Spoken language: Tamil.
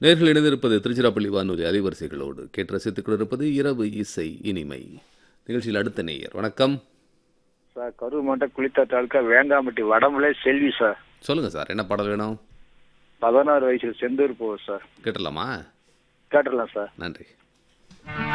நேர்கள் இணைந்திருப்பது திருச்சிராப்பள்ளி வானொலி அலைவரிசைகளோடு கேட்டு ரசித்துக் கொண்டிருப்பது இரவு இசை இனிமை நிகழ்ச்சியில் அடுத்த நேயர். வணக்கம் சார். கரூர் மாவட்டம் குளித்தா தாலுக்கா வேங்காம்பட்டி வடமலை செல்வி சார். சொல்லுங்க சார், என்ன பாடல் வேணும்? 16 வயசுல செந்தூர் போகுது சார். கேட்டலாமா? கேட்டுடலாம் சார். நன்றி.